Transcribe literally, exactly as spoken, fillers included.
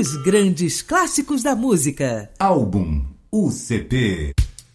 Os grandes clássicos da música. Álbum U C P.